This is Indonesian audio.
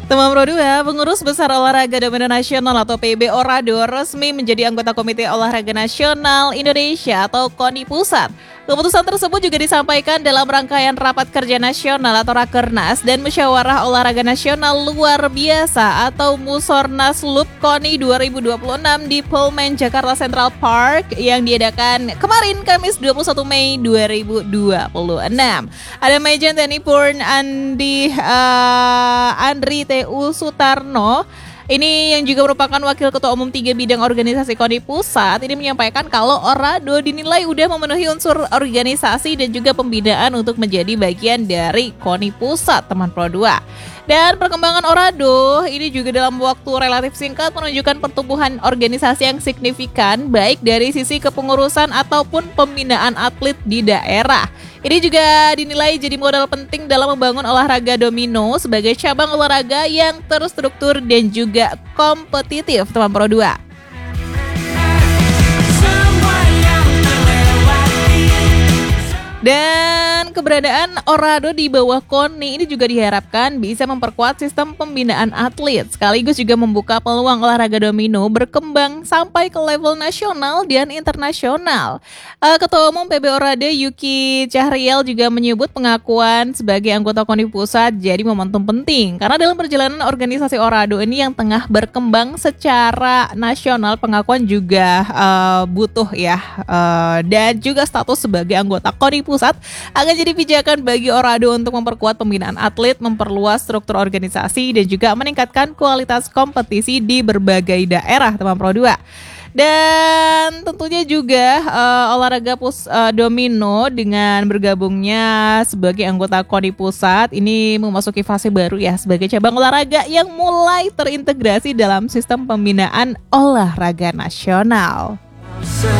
Teman Pro 2, Pengurus Besar Olahraga Domino Nasional atau PB Orado resmi menjadi anggota Komite Olahraga Nasional Indonesia atau KONI Pusat. Keputusan tersebut juga disampaikan dalam rangkaian Rapat Kerja Nasional atau Rakernas dan Musyawarah Olahraga Nasional Luar Biasa atau Musornas LUP KONI 2026 di Pullman, Jakarta Central Park yang diadakan kemarin Kamis 21 Mei 2026. Ada Majen TNI Purn Andri T.U. Sutarno. Ini yang juga merupakan Wakil Ketua Umum 3 Bidang Organisasi KONI Pusat, ini menyampaikan kalau Orado dinilai udah memenuhi unsur organisasi dan juga pembinaan untuk menjadi bagian dari KONI Pusat, teman Pro 2. Dan perkembangan Orado ini juga dalam waktu relatif singkat menunjukkan pertumbuhan organisasi yang signifikan baik dari sisi kepengurusan ataupun pembinaan atlet di daerah. Ini juga dinilai jadi modal penting dalam membangun olahraga domino sebagai cabang olahraga yang terstruktur dan juga kompetitif, teman Pro 2. Dan keberadaan Orado di bawah KONI ini juga diharapkan bisa memperkuat sistem pembinaan atlet, sekaligus juga membuka peluang olahraga domino berkembang sampai ke level nasional dan internasional. Ketua Umum PB Orado Yuki Cahriel juga menyebut pengakuan sebagai anggota KONI Pusat jadi momentum penting, karena dalam perjalanan organisasi Orado ini yang tengah berkembang secara nasional, pengakuan juga butuh ya, dan juga status sebagai anggota KONI Pusat akan jadi pijakan bagi Orado untuk memperkuat pembinaan atlet, memperluas struktur organisasi, dan juga meningkatkan kualitas kompetisi di berbagai daerah, teman Pro 2. Dan tentunya juga olahraga domino dengan bergabungnya sebagai anggota KONI Pusat ini memasuki fase baru ya, sebagai cabang olahraga yang mulai terintegrasi dalam sistem pembinaan olahraga nasional.